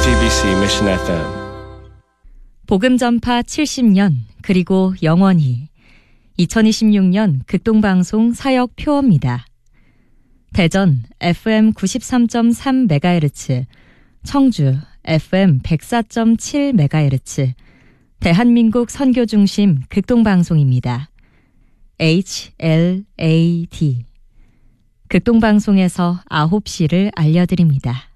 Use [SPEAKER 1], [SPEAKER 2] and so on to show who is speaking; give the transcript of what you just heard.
[SPEAKER 1] JTBC Mission FM.
[SPEAKER 2] 복음 전파 70년 그리고 영원히 2026년 극동방송 사역 표어입니다. 대전 FM 93.3MHz, 청주 FM 104.7MHz, 대한민국 선교중심 극동방송입니다. HLAD 극동방송에서 9시를 알려드립니다.